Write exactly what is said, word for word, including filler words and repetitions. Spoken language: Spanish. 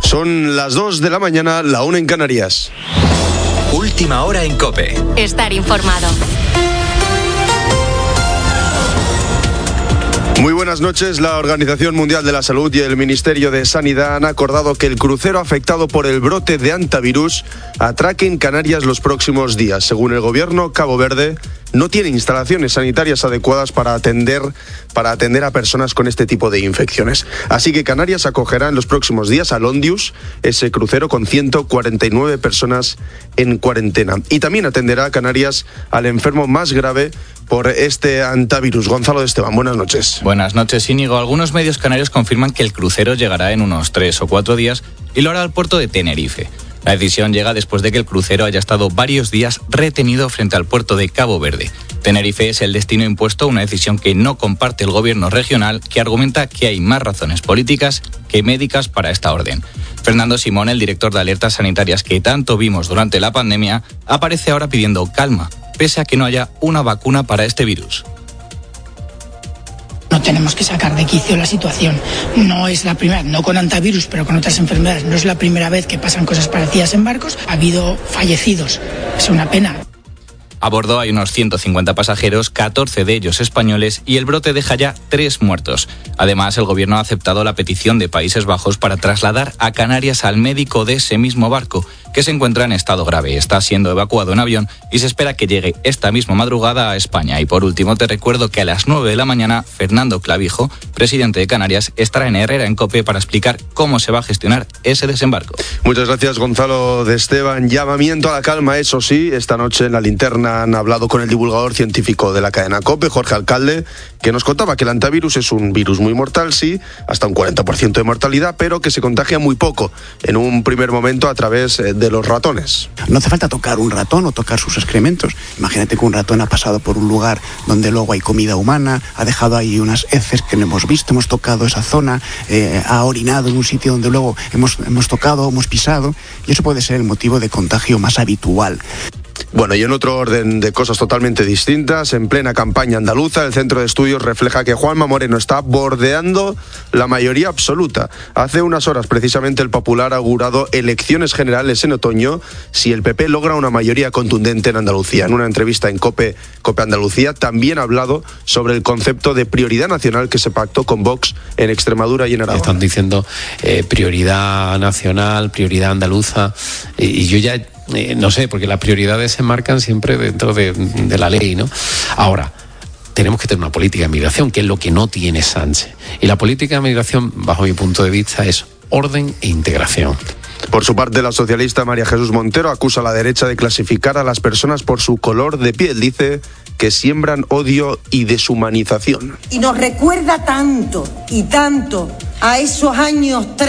Son las dos de la mañana, la una en Canarias. Última hora en COPE. Estar informado. Muy buenas noches. La Organización Mundial de la Salud y el Ministerio de Sanidad han acordado que el crucero afectado por el brote de hantavirus atraque en Canarias los próximos días. Según el gobierno, Cabo Verde no tiene instalaciones sanitarias adecuadas para atender, para atender a personas con este tipo de infecciones. Así que Canarias acogerá en los próximos días al Ondius, ese crucero con ciento cuarenta y nueve personas en cuarentena. Y también atenderá a Canarias al enfermo más grave por este hantavirus. Gonzalo de Esteban, buenas noches. Buenas noches, Íñigo. Algunos medios canarios confirman que el crucero llegará en unos tres o cuatro días y lo hará al puerto de Tenerife. La decisión llega después de que el crucero haya estado varios días retenido frente al puerto de Cabo Verde. Tenerife es el destino impuesto, una decisión que no comparte el gobierno regional, que argumenta que hay más razones políticas que médicas para esta orden. Fernando Simón, el director de alertas sanitarias que tanto vimos durante la pandemia, aparece ahora pidiendo calma, pese a que no haya una vacuna para este virus. No tenemos que sacar de quicio la situación. No es la primera, no con hantavirus, pero con otras enfermedades. No es la primera vez que pasan cosas parecidas en barcos. Ha habido fallecidos. Es una pena. A bordo hay unos ciento cincuenta pasajeros, catorce de ellos españoles, y el brote deja ya tres muertos. Además, el gobierno ha aceptado la petición de Países Bajos para trasladar a Canarias al médico de ese mismo barco, que se encuentra en estado grave. Está siendo evacuado en avión y se espera que llegue esta misma madrugada a España. Y por último, te recuerdo que a las nueve de la mañana, Fernando Clavijo, presidente de Canarias, estará en Herrera en COPE para explicar cómo se va a gestionar ese desembarco. Muchas gracias, Gonzalo de Esteban. Llamamiento a la calma, eso sí. Esta noche en la linterna han hablado con el divulgador científico de la cadena COPE, Jorge Alcalde, que nos contaba que el hantavirus es un virus muy mortal, sí, hasta un cuarenta por ciento de mortalidad, pero que se contagia muy poco, en un primer momento a través de los ratones. No hace falta tocar un ratón o tocar sus excrementos. Imagínate que un ratón ha pasado por un lugar donde luego hay comida humana, ha dejado ahí unas heces que no hemos visto, hemos tocado esa zona, eh, ha orinado en un sitio donde luego hemos, hemos tocado, hemos pisado, y eso puede ser el motivo de contagio más habitual. Bueno, y en otro orden de cosas totalmente distintas, en plena campaña andaluza, el Centro de Estudios refleja que Juanma Moreno está bordeando la mayoría absoluta. Hace unas horas, precisamente, el Popular ha augurado elecciones generales en otoño si el P P logra una mayoría contundente en Andalucía. En una entrevista en COPE, COPE Andalucía, también ha hablado sobre el concepto de prioridad nacional que se pactó con Vox en Extremadura y en Aragón. Están diciendo eh, prioridad nacional, prioridad andaluza, y, y yo ya... Eh, no sé, porque las prioridades se marcan siempre dentro de, de la ley, ¿no? Ahora, tenemos que tener una política de migración, que es lo que no tiene Sánchez. Y la política de migración, bajo mi punto de vista, es orden e integración. Por su parte, la socialista María Jesús Montero acusa a la derecha de clasificar a las personas por su color de piel. Dice que siembran odio y deshumanización. Y nos recuerda tanto y tanto a esos años